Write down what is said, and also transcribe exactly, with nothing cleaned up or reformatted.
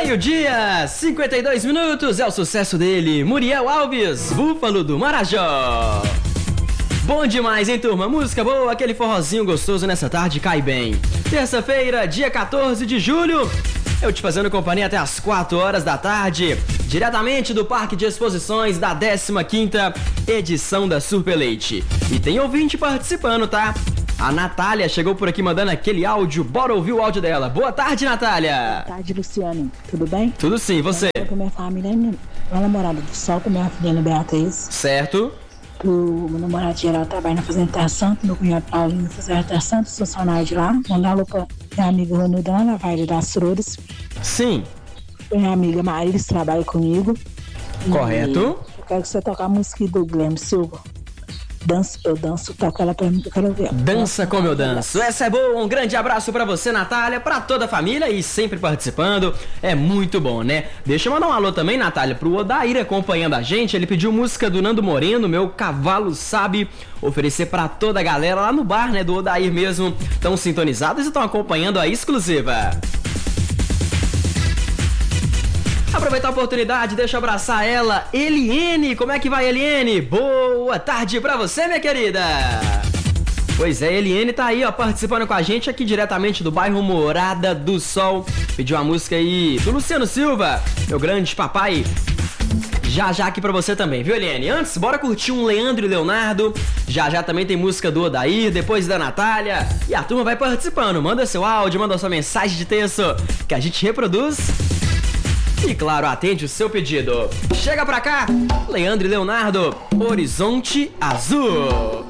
Meio-dia, cinquenta e dois minutos, é o sucesso dele, Muriel Alves, Búfalo do Marajó. Bom demais, hein, turma? Música boa, aquele forrozinho gostoso nessa tarde cai bem. Terça-feira, dia quatorze de julho, eu te fazendo companhia até as quatro horas da tarde, diretamente do Parque de Exposições da décima quinta edição da Surpeleite. E tem ouvinte participando, tá? A Natália chegou por aqui mandando aquele áudio, bora ouvir o áudio dela. Boa tarde, Natália! Boa tarde, Luciano. Tudo bem? Tudo sim, e você? Eu tô com minha família, minha namorada do Sol, com minha filha Beatriz. Certo. O meu namorado geral trabalha na Fazenda Terra Santa, meu cunhado Paulinho na Fazenda Terra Santa, funcionário de lá. Mandar alô pra minha amiga Ronilda lá na Vale das Flores. Sim. Minha amiga Marília trabalha comigo. Correto. Eu quero que você toque a música do Guilherme Silva. Danço, eu danço, toca ela pra mim que eu quero ver. Dança como eu danço. Essa é boa, um grande abraço pra você, Natália, pra toda a família e sempre participando. É muito bom, né? Deixa eu mandar um alô também, Natália, pro Odair acompanhando a gente. Ele pediu música do Nando Moreno, Meu Cavalo Sabe, oferecer pra toda a galera lá no bar, né, do Odair mesmo. Estão sintonizados e estão acompanhando a exclusiva. Aproveitar a oportunidade, deixa eu abraçar ela, Eliene. Como é que vai, Eliene? Boa tarde pra você, minha querida. Pois é, Eliene tá aí, ó, participando com a gente aqui diretamente do bairro Morada do Sol. Pediu a música aí do Luciano Silva, meu grande papai. Já já aqui pra você também, viu, Eliene? Antes, bora curtir um Leandro e Leonardo. Já já também tem música do Odair, depois da Natália. E a turma vai participando. Manda seu áudio, manda sua mensagem de texto que a gente reproduz. E claro, atende o seu pedido. Chega pra cá, Leandro e Leonardo, Horizonte Azul.